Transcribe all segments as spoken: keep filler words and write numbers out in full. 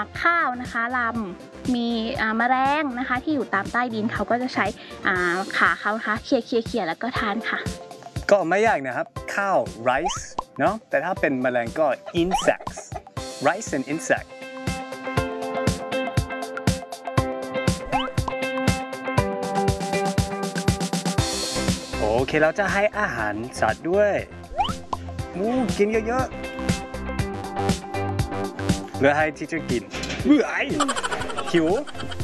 ข้าวนะคะลำมีแมลงนะคะที่อยู่ตามใต้ดินเขาก็จะใช้ขาเขานะคะเขี่ยเขี่ยแล้วก็ทานค่ะก็ไม่ยากนะครับข้าว rice เนาะแต่ถ้าเป็นแมลงก็ insects rice and insect โอเคเราจะให้อาหารสัตว์ด้วยมูกินเยอะๆเพื่อให้ที่จะกินเบื่อหิว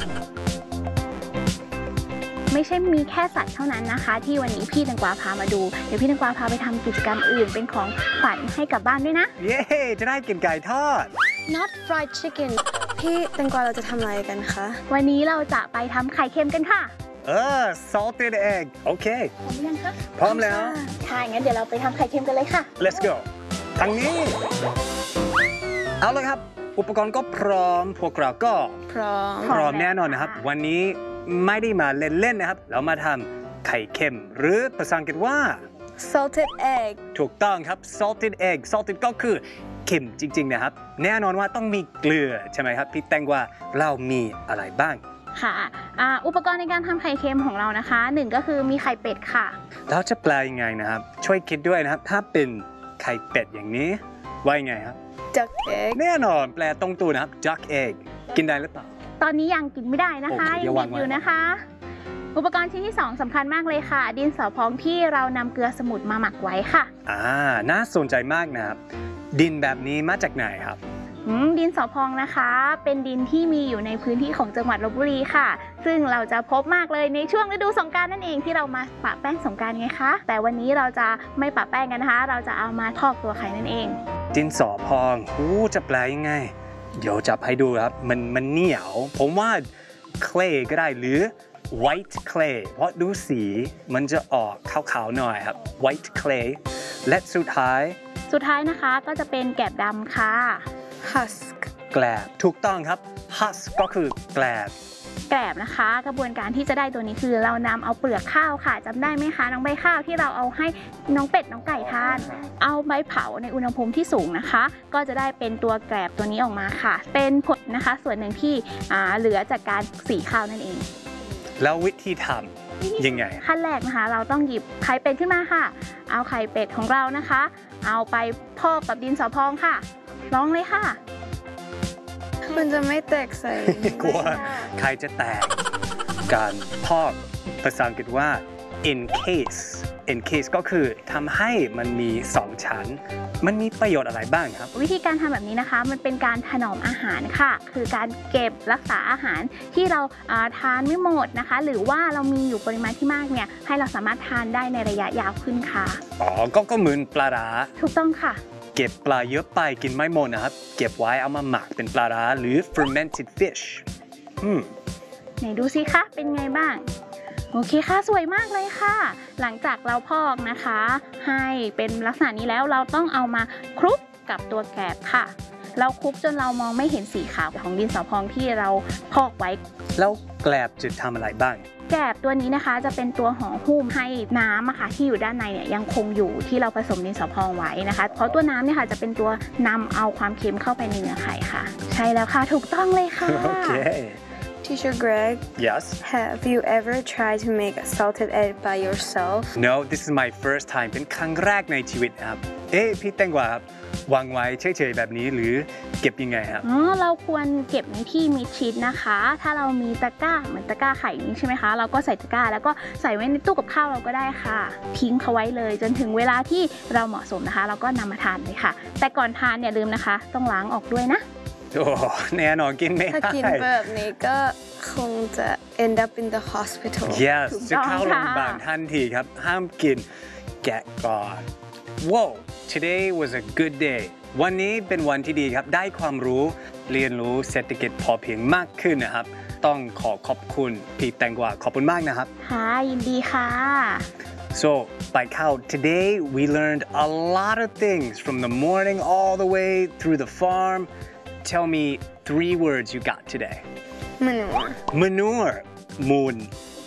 ไม่ใช่มีแค่สัตว์เท่านั้นนะคะที่วันนี้พี่แตงกวาพามาดูเดี๋ยวพี่แตงกวาพาไปทำกิจกรรมอื่นเป็นของขวัญให้กับบ้านด้วยนะเย้จะได้กินไก่ทอด not fried chicken พี่แตงกวาเราจะทำอะไรกันคะวันนี้เราจะไปทำไข่เค็มกันค่ะเออ salted egg โอเคพร้อมยังคะพร้อมแล้วค่ะงั้นเดี๋ยวเราไปทำไข่เค็มกันเลยค่ะ let's go ทางนี้เอาเลยครับอุปกรณ์ก็พร้อมพวกเราก็พร้อมพร้อมแน่นอนนะครับวันนี้ไม่ได้มาเล่นๆนะครับเรามาทำไข่เค็มหรือภาษาอังกฤษว่า salted egg ถูกต้องครับ salted egg salted ก็คือเค็มจริงๆนะครับแน่นอนว่าต้องมีเกลือใช่ไหมครับพี่แตงว่าเรามีอะไรบ้างค่ะอุปกรณ์ในการทำไข่เค็มของเรานะคะหนึ่งก็คือมีไข่เป็ดค่ะเราจะแปลยังไงนะครับช่วยคิดด้วยนะครับถ้าเป็นไข่เป็ดอย่างนี้ว่ายังไงครับ duck egg แน่นอนแปลตรงตัวนะครับ duck egg กินได้หรือเปล่าตอนนี้ยังกินไม่ได้นะคะยังเด็กอยู่นะคะอุปกรณ์ชิ้นที่สองสำคัญมากเลยค่ะดินสอพองที่เรานำเกลือสมุนมาหมักไว้ค่ะอ่าน่าสนใจมากนะครับดินแบบนี้มาจากไหนครับดินสอพองนะคะเป็นดินที่มีอยู่ในพื้นที่ของจังหวัดลพบุรีค่ะซึ่งเราจะพบมากเลยในช่วงฤดูสงกรานต์นั่นเองที่เรามาปะแป้งสงกรานต์ไงคะแต่วันนี้เราจะไม่ปะแป้งกันนะคะเราจะเอามาทอกตัวไข่นั่นเองดินสอพองหูจะแปลยังไงเดี๋ยวจับให้ดูครับมันมันเหนียวผมว่า clay ก็ได้หรือ white clay เพราะดูสีมันจะออกขาวๆหน่อยครับ white clay และสุดท้ายสุดท้ายนะคะก็จะเป็นแกลบดำค่ะ husk แกลบถูกต้องครับ husk ก็คือแกลบแกลบนะคะกระบวนการที่จะได้ตัวนี้คือเรานำเอาเปลือกข้าวค่ะจำได้ไหมคะน้องใบข้าวที่เราเอาให้น้องเป็ดน้องไก่ทานเอาใบเผาในอุณหภูมิที่สูงนะคะก็จะได้เป็นตัวแกลบตัวนี้ออกมาค่ะเป็นผลนะคะส่วนหนึ่งที่เหลือจากการสีข้าวนั่นเองแล้ววิธีทำยังไงขั้นแรกนะคะเราต้องหยิบไข่เป็ดขึ้นมาค่ะเอาไข่เป็ดของเรานะคะเอาไปพอกกับดินสอพองค่ะลองเลยค่ะมันจะไม่แตกใส่กลัวไข่จะแตกการพอกภาษาอังกฤษว่า encase encase ก็คือทำให้มันมีสองชั้นมันมีประโยชน์อะไรบ้างครับวิธีการทำแบบนี้นะคะมันเป็นการถนอมอาหารค่ะคือการเก็บรักษาอาหารที่เราทานไม่หมดนะคะหรือว่าเรามีอยู่ปริมาณที่มากเนี่ยให้เราสามารถทานได้ในระยะยาวขึ้นค่ะอ๋อก็ก็เหมือนปลาร้าถูกต้องค่ะเก็บปลาเยอะไปกินไม่หมดนะครับเก็บไว้เอามาหมักเป็นปลาร้าหรือ fermented fish อืมไหนดูสิคะเป็นไงบ้างโอเคค่ะสวยมากเลยค่ะหลังจากเราพอกนะคะให้เป็นลักษณะนี้แล้วเราต้องเอามาคลุกกับตัวแกลบค่ะเราคลุกจนเรามองไม่เห็นสีขาวของดินสอพองที่เราพอกไว้แล้วแกลบจะทำอะไรบ้างแกลบตัวนี้นะคะจะเป็นตัวห่อหุ้มให้น้ำอะค่ะที่อยู่ด้านในเนี่ยยังคงอยู่ที่เราผสมดินสอพองไว้นะคะเพราะตัวน้ำเนี่ยค่ะจะเป็นตัวนำเอาความเค็มเข้าไปในเนื้อไข่ค่ะใช่แล้วค่ะถูกต้องเลยค่ะโอเค Teacher Greg Yes Have you ever tried to make a salted egg by yourself No this is my first time เป็นครั้งแรกในชีวิตครับเอ๊ะพี่แตงกวาครับวางไว้เฉยๆแบบนี้หรือเก็บยังไงครับอ๋อเราควรเก็บในที่มิดชิดนะคะถ้าเรามีตะกร้าเหมือนตะกร้าไข่นี้ใช่ไหมคะเราก็ใส่ตะกร้าแล้วก็ใส่ไว้ในตู้กับข้าวเราก็ได้ค่ะทิ้งเขาไว้เลยจนถึงเวลาที่เราเหมาะสมนะคะเราก็นำมาทานเลยค่ะแต่ก่อนทานอย่าลืมนะคะต้องล้างออกด้วยนะโอ้แน่นอนกินไม่ได้ถ้ากินแบบนี้ก็คงจะ end up in the hospital yes จะเข้าโรงพยาบาลทันทีครับห้ามกินแกะก่อน Whoa today was a good day วันนี้เป็นวันที่ดีครับได้ความรู้เรียนรู้เศรษฐกิจพอเพียงมากขึ้นนะครับต้องขอขอบคุณพี่แตงกวาขอบคุณมากนะครับค่ะยินดีค่ะ So like how today we learned a lot of things from the morning all the way through the farm Tell me three words you got today. Manure. Manure. มูล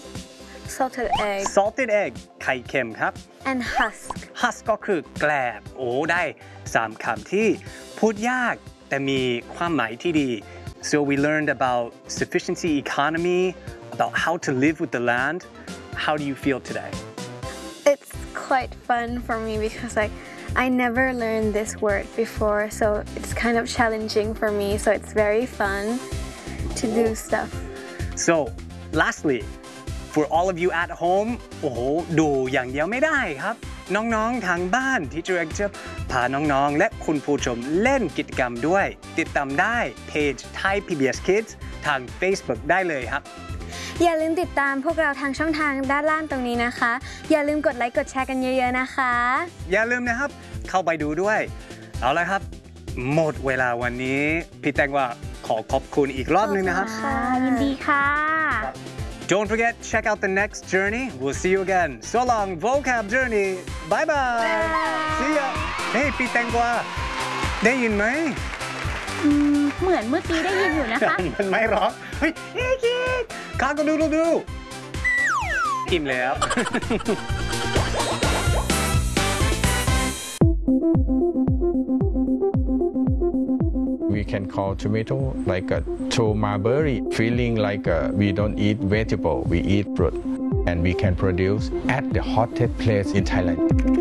Salted egg. Salted egg. ไข่เค็มครับ And husk. Husk ก็คือแกลบโอ้ได้สามคำที่พูดยากแต่มีความหมายที่ดี So we learned about sufficiency economy, about how to live with the land. How do you feel today? It's quite fun for me because like I never learned this word before, so it's kind of challenging for me. So it's very fun to do stuff. So lastly, for all of you at home โอ้โหดูอย่างเดียวไม่ได้ครับน้องๆทางบ้านที่ Direct จะพาน้องๆและคุณผู้ชมเล่นกิจกรรมด้วยติดตามได้เพจ Thai พี บี เอส Kids ทาง Facebook ได้เลยครับอย่าลืมติดตามพวกเราทางช่องทางด้านล่างตรงนี้นะคะ อย่าลืมกดไลค์กดแชร์กันเยอะๆนะคะอย่าลืมนะครับเข้าไปดูด้วยเอาละครับหมดเวลาวันนี้พี่แตงว่าขอขอบคุณอีกรอบนึงนะครับค่ะยินดีค่ะ Don't forget, check out the next journey. We'll see you again. So long, vocab journey. Bye bye. See ya. Hey, พี่แตงกวาได้ยินไหมอืมเหมือนเมื่อกี้ได้ยินอยู่นะคะมันไม่ร้องเฮ้ยเฮ้ยคิดข้าก็ดูดูดูอิ่มแล้ว We can call tomato like a tomaberry, feeling like uh, we don't eat vegetable, we eat fruit. And we can produce at the hottest place in Thailand.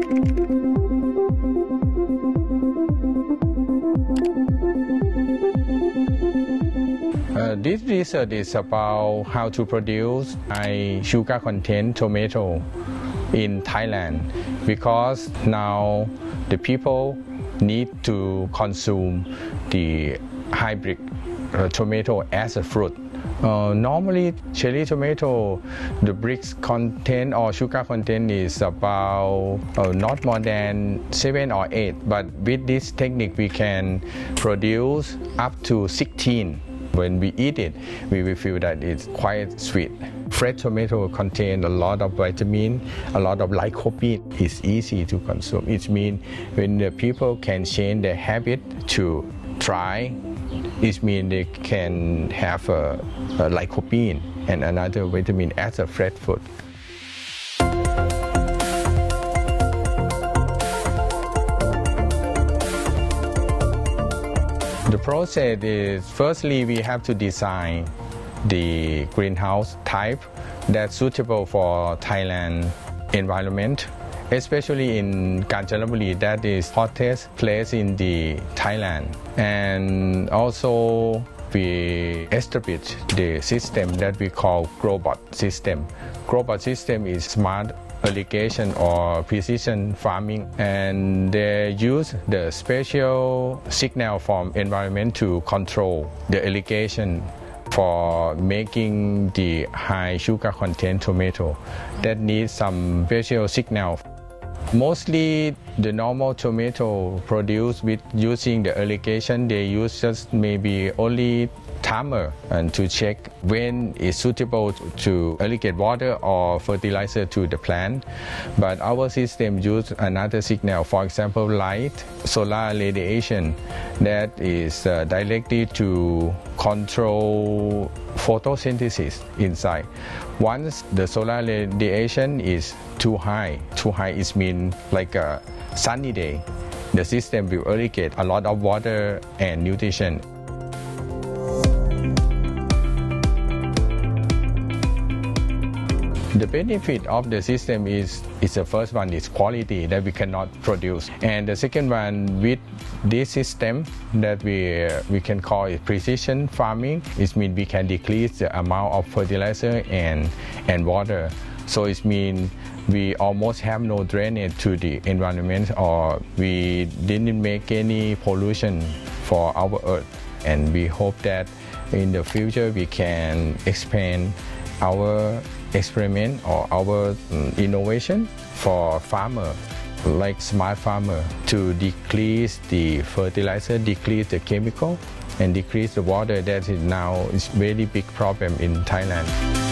Uh, this research is about how to produce high sugar content tomato in Thailand because now the people need to consume the hybrid uh, tomato as a fruit. Uh, normally, cherry tomato, the brix content or sugar content is about uh, not more than seven or eight. But with this technique, we can produce up to sixteen. When we eat it, we will feel that it's quite sweet. Fresh tomato contain a lot of vitamin, a lot of lycopene. It's easy to consume. It means when the people can change their habit to try, it means they can have a, a lycopene and another vitamin as a fresh food. The process is firstly we have to design the greenhouse type that's suitable for Thailand environment, especially in Kanchanaburi, that is hottest place in the Thailand. And also we establish the system that we call GrowBot system. GrowBot system is smart irrigation or precision farming, and they use the special signal from environment to control the irrigation for making the high sugar content tomato that needs some special signal. Mostly the normal tomato produced with using the irrigation, they use just maybe only timer and to check when it's suitable to irrigate water or fertilizer to the plant. But our system use another signal, for example, light, solar radiation, that is uh, directly to control photosynthesis inside. Once the solar radiation is too high, too high is mean like a sunny day, the system will irrigate a lot of water and nutrition. The benefit of the system is, is the first one is quality that we cannot produce. And the second one, with this system that we, we can call it precision farming, it means we can decrease the amount of fertilizer and, and water. So it means we almost have no drainage to the environment, or we didn't make any pollution for our earth. And we hope that in the future we can expand our experiment or our um, innovation for farmer, like smart farmer, to decrease the fertilizer, decrease the chemical, and decrease the water that is now is very big problem in Thailand.